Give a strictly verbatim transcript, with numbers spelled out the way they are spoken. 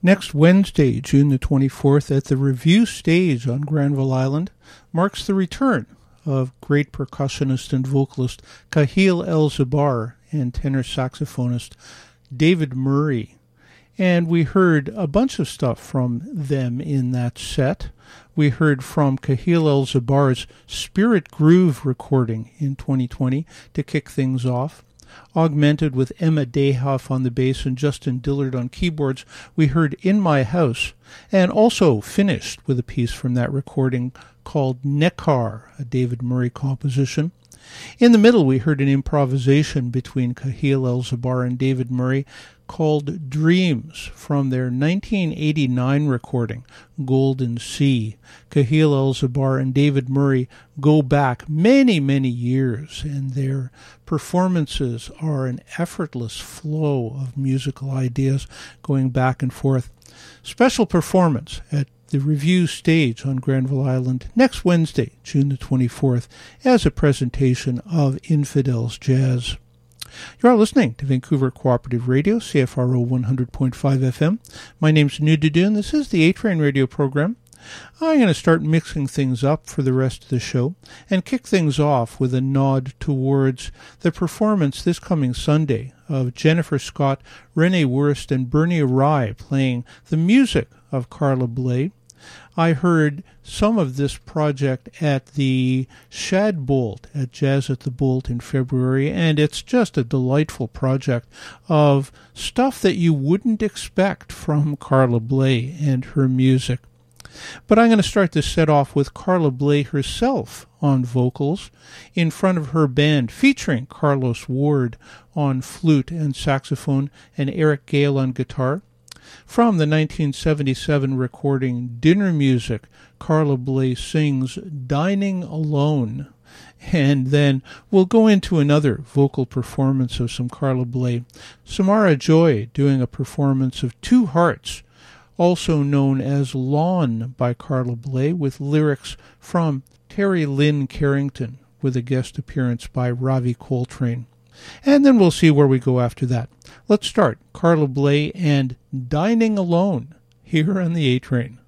Next Wednesday, June the twenty-fourth, at the Review Stage on Granville Island, marks the return of great percussionist and vocalist Kahil El-Zabar and tenor saxophonist David Murray. And we heard a bunch of stuff from them in that set. We heard from Kahil El-Zabar's Spirit Groove recording in twenty twenty to kick things off. Augmented with Emma Dayhoff on the bass and Justin Dillard on keyboards, we heard In My House, and also finished with a piece from that recording called Nekar, a David Murray composition. In the middle, we heard an improvisation between Kahil El-Zabar and David Murray called Dreams from their nineteen eighty-nine recording, Golden Sea. Kahil El-Zabar and David Murray go back many, many years, and their performances are an effortless flow of musical ideas going back and forth. Special performance at the Review Stage on Granville Island next Wednesday, June the twenty-fourth, as a presentation of Infidels Jazz. You are listening to Vancouver Cooperative Radio, C F R O one hundred point five F M. My name's Nududu, and this is the A-Train radio program. I'm going to start mixing things up for the rest of the show and kick things off with a nod towards the performance this coming Sunday of Jennifer Scott, Renee Wurst, and Bernie Rye playing the music of Carla Bley. I heard some of this project at the Shad Bolt at Jazz at the Bolt in February, and it's just a delightful project of stuff that you wouldn't expect from Carla Bley and her music. But I'm going to start this set off with Carla Bley herself on vocals in front of her band, featuring Carlos Ward on flute and saxophone and Eric Gale on guitar. From the nineteen seventy-seven recording Dinner Music, Carla Bley sings Dining Alone. And then we'll go into another vocal performance of some Carla Bley. Samara Joy doing a performance of Two Hearts, also known as Lawn by Carla Bley, with lyrics from Terry Lynn Carrington, with a guest appearance by Ravi Coltrane. And then we'll see where we go after that. Let's start Carla Bley and Dining Alone here on the A-Train.